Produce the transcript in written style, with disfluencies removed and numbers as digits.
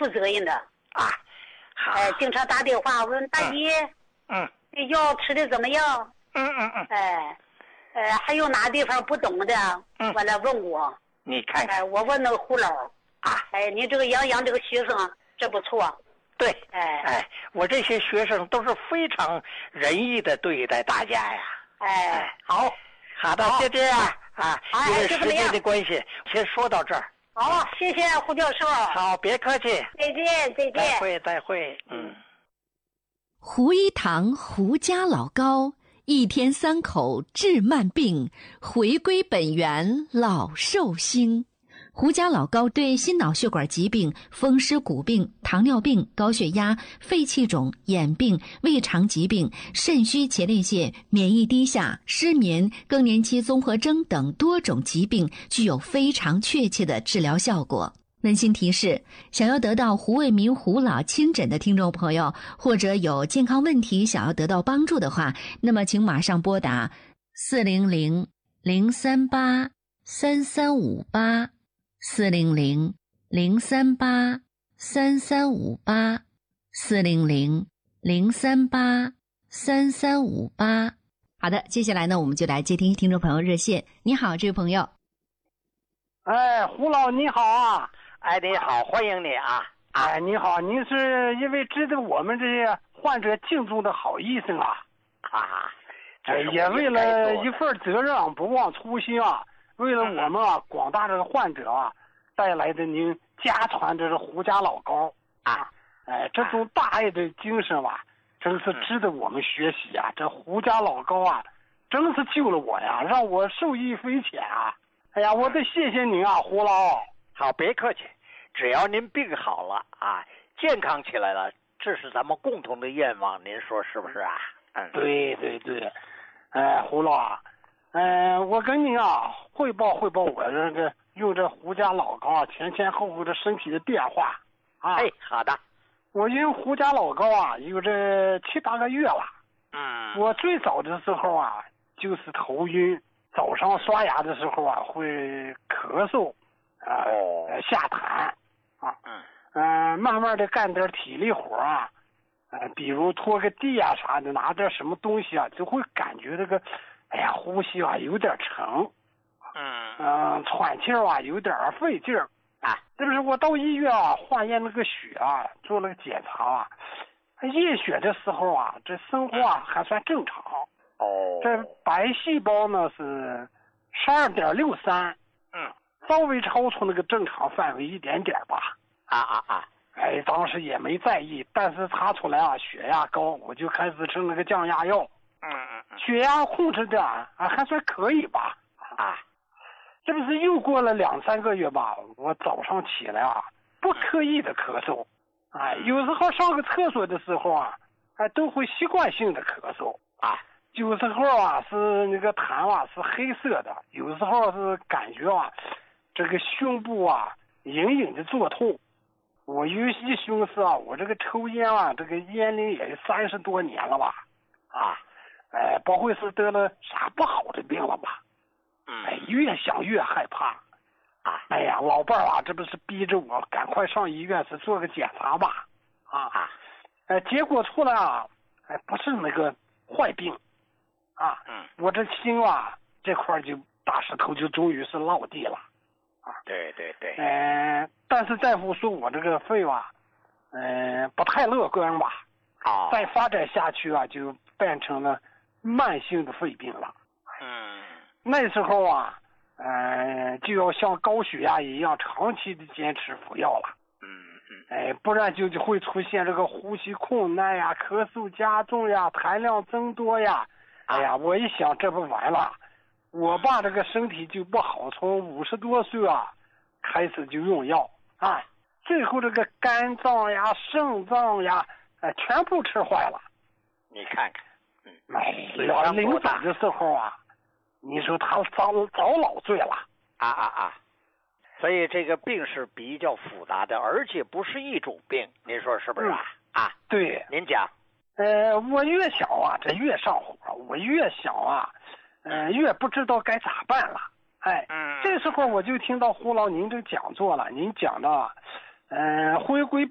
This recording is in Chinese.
负责任的啊。好。 经常打电话问大姐，这药吃的怎么样？还有哪地方不懂的，完了问我。 你看看， 我问那个胡老啊，你这个杨这个学生这不错。 对，我这些学生都是非常仁义的对待大家呀。好的，就这样啊。因为时间的关系，先说到这儿。 好，谢谢胡教授。 好，别客气。 再见。 再会。 胡一堂胡家老高，一天3口治慢病，回归本源老寿星。胡家老高对心脑血管疾病、风湿骨病、糖尿病、高血压、肺气肿、眼病、胃肠疾病、肾虚前列腺、免疫低下、失眠、更年期综合征等多种疾病具有非常确切的治疗效果。温馨提示，想要得到胡卫民胡老亲诊的听众朋友，或者有健康问题想要得到帮助的话，那么请马上拨打400-038-3358 400-038-3358 400-038-3358。好的，接下来呢，我们就来接听听众朋友热线。你好，这位朋友。 胡老你好啊。 你好，欢迎你啊！ 你好，您是一位值得我们这些患者敬重的好医生啊！也为了一份责任不忘初心啊，为了我们广大这个患者带来的您家传这是胡家老高这种大爱的精神真是值得我们学习啊！这胡家老高真是救了我呀，让我受益匪浅啊！我得谢谢您啊，胡老。 好，别客气，只要您病好了健康起来了，这是咱们共同的愿望，您说是不是啊？ 对，胡老我跟您汇报我这个用这胡家老高前后的身体的变化好的。 我用胡家老高有这7、8个月了。我最早的时候就是头晕，早上刷牙的时候会咳嗽下痰慢慢的干点体力活比如拖个地啥的，拿点什么东西就会感觉这个呼吸有点沉喘气有点费劲儿这不是我到医院化验那个血做了个检查验血的时候这生活还算正常这白细胞呢是12.63稍微超出那个正常范围一点点吧当时也没在意，但是查出来血压高，我就开始吃那个降压药血压控制的还算可以吧这不是又过了2、3个月吧，我早上起来不刻意的咳嗽有时候上个厕所的时候都会习惯性的咳嗽有时候是那个痰是黑色的，有时候是感觉这个胸部隐隐的作痛。我有些寻思我这个抽烟这个烟龄也30多年了吧不会是得了啥不好的病了吧越想越害怕老伴儿这不是逼着我赶快上医院是做个检查吧结果出来不是那个坏病我这心这块就大石头就终于是落地了对但是大夫说我这个肺不太乐观吧再发展下去就变成了慢性的肺病了那时候就要像高血压一样长期的坚持服药了不然就会出现这个呼吸困难咳嗽加重痰量增多我一想这不完了，我爸这个身体就不好，从50多岁开始就用药最后这个肝脏肾脏全部吃坏了。 你看看临走的时候你说他遭老罪了所以这个病是比较复杂的，而且不是一种病，您说是不是对， 您讲我越想这越上火，我越想越不知道该咋办了这时候我就听到胡老您这讲座了，您讲的回归